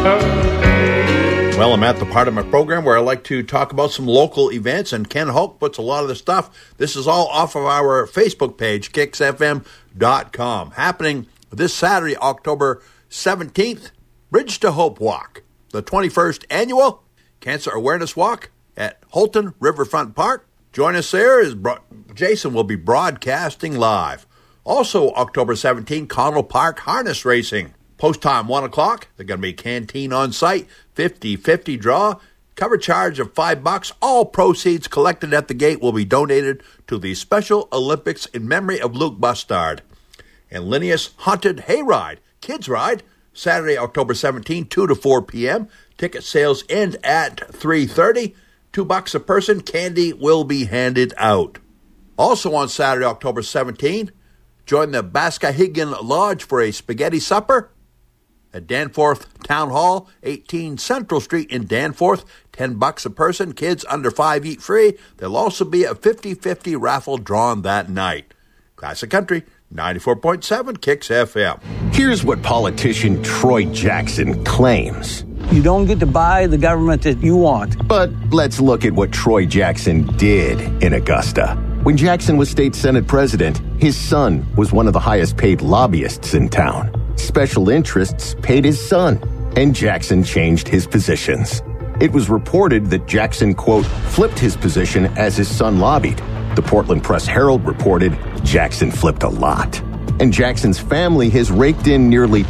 Well, I'm at the part of my program where I like to talk about some local events, and Ken Hulk puts a lot of the stuff. This is all off of our Facebook page, KixFM.com. Happening this Saturday, October 17th, Bridge to Hope Walk, the 21st Annual Cancer Awareness Walk at Holton Riverfront Park. Join us there as Jason will be broadcasting live. Also, October 17th, Connell Park Harness Racing. Post time 1 o'clock. There's going to be a canteen on site, 50-50 draw. Cover charge of $5. All proceeds collected at the gate will be donated to the Special Olympics in memory of Luke Bustard. And Linnaeus Haunted Hayride, Kids Ride, Saturday, October 17th, 2 to 4 p.m. Ticket sales end at 3:30. $2 a person. Candy will be handed out. Also on Saturday, October 17th, join the Baskahigan Lodge for a spaghetti supper at Danforth Town Hall, 18 Central Street in Danforth. $10 a person. Kids under 5 eat free. There'll also be a 50-50 raffle drawn that night. Classic Country, 94.7 Kix FM. Here's what politician Troy Jackson claims. You don't get to buy the government that you want. But let's look at what Troy Jackson did in Augusta. When Jackson was state Senate president, his son was one of the highest paid lobbyists in town. Special interests paid his son, and Jackson changed his positions. It was reported that Jackson, quote, flipped his position as his son lobbied. The Portland Press-Herald reported Jackson flipped a lot. And Jackson's family has raked in nearly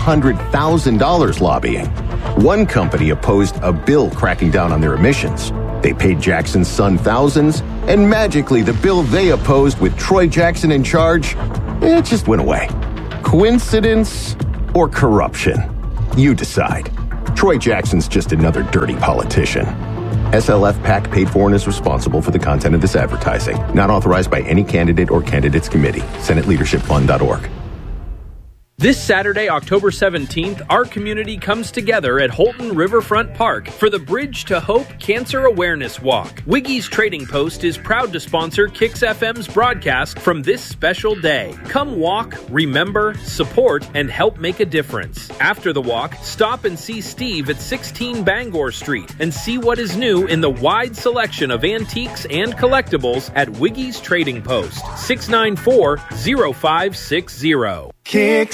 $200,000 lobbying. One company opposed a bill cracking down on their emissions. They paid Jackson's son thousands, and magically the bill they opposed with Troy Jackson in charge, it just went away. Coincidence or corruption? You decide. Troy Jackson's just another dirty politician. SLF PAC paid for and is responsible for the content of this advertising. Not authorized by any candidate or candidates committee. SenateLeadershipFund.org. This Saturday, October 17th, our community comes together at Holton Riverfront Park for the Bridge to Hope Cancer Awareness Walk. Wiggy's Trading Post is proud to sponsor Kix FM's broadcast from this special day. Come walk, remember, support, and help make a difference. After the walk, stop and see Steve at 16 Bangor Street and see what is new in the wide selection of antiques and collectibles at Wiggy's Trading Post, 694-0560. Kix